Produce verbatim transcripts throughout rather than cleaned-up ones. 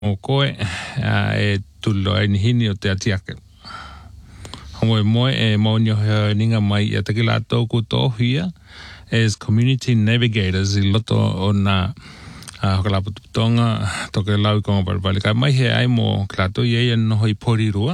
o koe e tulo ai ni hini o te atiake. Hongoi moe e maunio hea ninga mai e take la tōku tōhia as community navigators i loto o nā uh, hokalaputonga toke lau i konga parapali. Kai mai he ai mo klato i eia noho i porirua.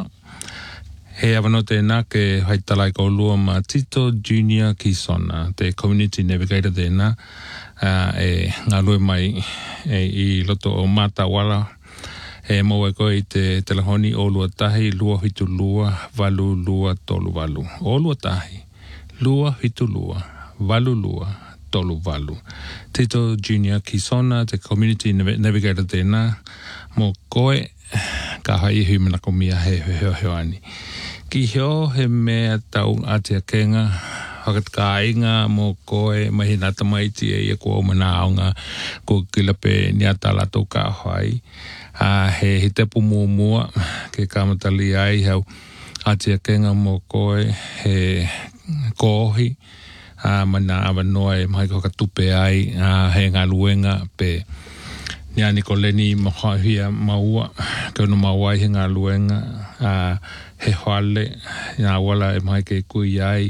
He awano te nā ke haitala i kaulua ma Tito Junior Kisona, te community navigator te nā uh, e ngā lue mai e, i loto o Matawala. E mau e koe i te telehoni o lua tahi, lua hitu lua, valu lua, tolu valu. O lua tahi, lua hitu lua, valu lua, tolu valu. Tito Junior Kisona, te community navigator tēnā, mo koe ka hai hui mana komia he heo heo ani. Ki heo he mea tau atia kenga, hakat ka inga mo koe mahi nata maiti e ia kua o mana aunga ko kilape niata lato ka hai. Uh, he he tepu mua mua ke kamatali ai hau atia kenga mo koe he kohi uh, mana awa noa e mahi koka tupe ai uh, he ngā luenga pe niani ko leni mahahia maua ke ono maua he ngā luenga uh, he hoale ngā wala e mahi ke kui ai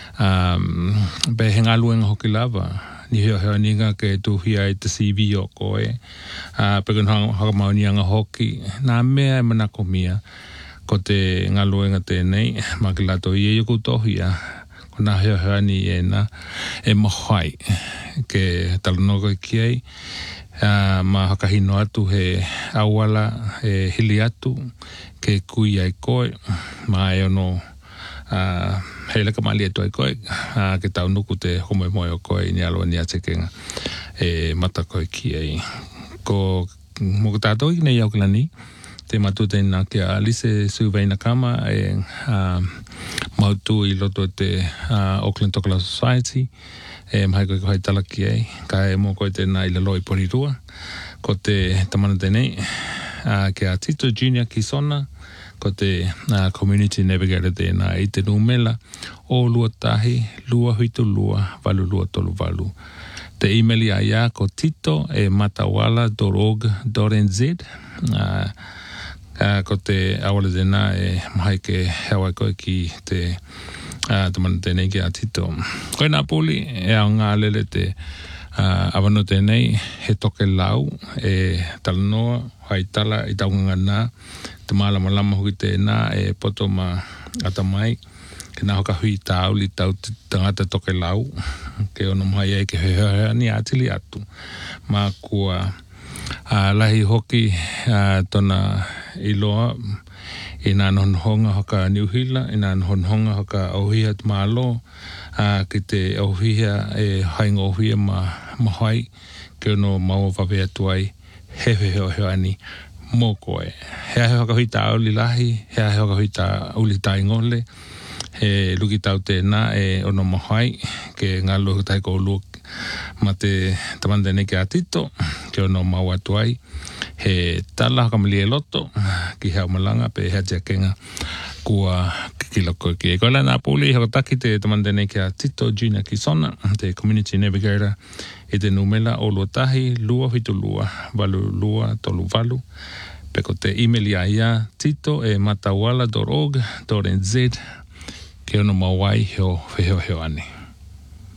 um, pe he ngā luenga hoki lava ni heo heo ninga ke tuhia i te C V o koe. Uh, Pekan haka mauni anga hoki. Nā mea e manako mia ko te ngā luenga tēnei. Makilato i e yoku tohia. Ko nā heo heo ni e na e mohai ke talanoka i kiei. Uh, ma hakahino atu he awala e hili atu ke kui ai koe. Ma e ono uh, hei leka mali atu ai koe, uh, ke tau nuku te homoe moe o koe ni aloa ni atekenga e mata koe ki ei. Ko mo tātou i nei au kilani, te matu te nā kia Alice Suveina Kama e uh, mautu i loto te uh, Auckland Tokala Society, e mahai koe kohai tala ki ei, ka e mo koe te nā i lalo i porirua, ko te tamana tenei, uh, kia Tito Junior Kisona, ko te uh, community navigator tēnā i te numela o lua tahi, lua huitu lua, valu lua tolu valu. Te email ia ia ko tito e matawala dot org dot n z uh, uh, ko te awala tēnā e mahai ke hewa koe ki te uh, tamana tēnei ki a tito. Koe nā puli e au ngā lele te uh, awano tēnei he toke lau e talanoa hai tala i taunga nā te malama lama hui tēnā e poto ma atamai ke nā hoka hui tāu li tau tangata toke lau ke ono mai e ke hea ni atili atu ma kua uh, lahi hoki uh, tona iloa i nā nonhonga hoka niuhila i nā nonhonga hoka auhia te malo uh, ki te auhia e hainga auhia ma mahai ke ono maua whawe atu ai he heo heo ani mō koe. Hea hea hoka hui tā auli lahi, hea hea hoka hui tā auli tā ingole, he luki tau tēnā e ono mahai, ke ngā lua tai kou lua ma te tamanda nei ke a Tito, ke ono mau atu ai, he tala hoka mali e loto, ki hea malanga, pe hea tia kenga, kua kikiloko ki e koela nā pūli, hoka taki te tamanda nei ke a Tito Junior Kisona, te community navigator, i te numela o lua tahi, lua hitu lua, valu lua, tolu valu. Peko te email ia ia, tito e matawala dot org dot n z, ke ono mawai heo heo heo ane.